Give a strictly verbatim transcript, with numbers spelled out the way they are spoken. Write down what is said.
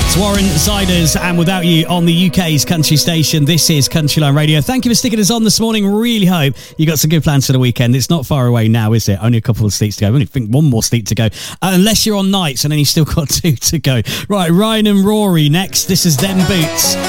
Warren Ziders and Without You on the U K's country station. This is Countryline Radio. Thank you for sticking us on this morning. Really hope you got some good plans for the weekend. It's not far away now, is it? Only a couple of sleeps to go. I only think one more sleep to go. Uh, unless you're on nights and then you've still got two to go. Right, Ryan and Rory next. This is Them Boots.